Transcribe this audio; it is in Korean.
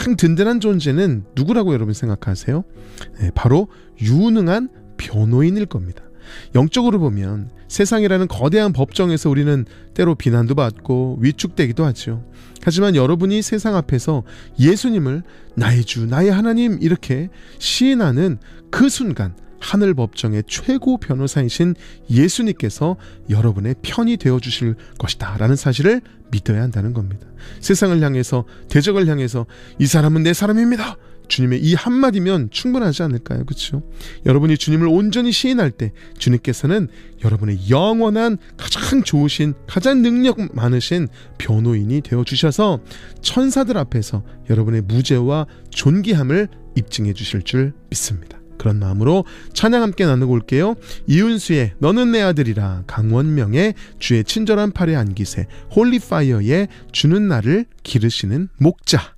가장 든든한 존재는 누구라고 여러분 생각하세요? 네, 바로 유능한 변호인일 겁니다. 영적으로 보면 세상이라는 거대한 법정에서 우리는 때로 비난도 받고 위축되기도 하죠. 하지만 여러분이 세상 앞에서 예수님을 나의 주, 나의 하나님 이렇게 시인하는 그 순간 하늘 법정의 최고 변호사이신 예수님께서 여러분의 편이 되어주실 것이다 라는 사실을 믿어야 한다는 겁니다. 세상을 향해서, 대적을 향해서 이 사람은 내 사람입니다, 주님의 이 한마디면 충분하지 않을까요? 그렇죠? 여러분이 주님을 온전히 시인할 때 주님께서는 여러분의 영원한 가장 좋으신, 가장 능력 많으신 변호인이 되어주셔서 천사들 앞에서 여러분의 무죄와 존귀함을 입증해 주실 줄 믿습니다. 그런 마음으로 찬양 함께 나누고 올게요. 이윤수의 너는 내 아들이라, 강원명의 주의 친절한 팔에 안기세, 홀리파이어의 주는 나를 기르시는 목자.